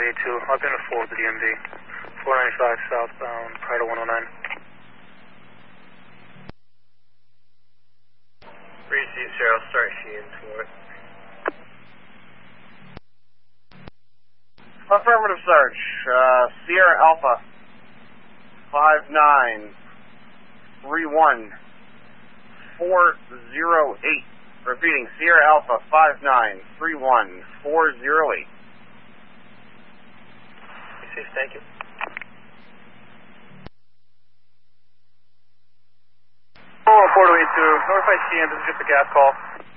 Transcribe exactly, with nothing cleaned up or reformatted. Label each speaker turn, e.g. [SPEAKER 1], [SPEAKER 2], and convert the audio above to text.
[SPEAKER 1] eighty-two. I've been a four to the M D. four ninety-five southbound, prior to one oh nine.
[SPEAKER 2] Receive, sir. I'll start Sheehan for it.
[SPEAKER 3] Affirmative, Sarge. Uh, Sierra Alpha. five nine three one four zero eight. Repeating, Sierra Alpha five nine three one four zero eight.
[SPEAKER 2] Receive, thank you.
[SPEAKER 1] Oh, four two eight two. Notify Sheehan, this is just a gas call.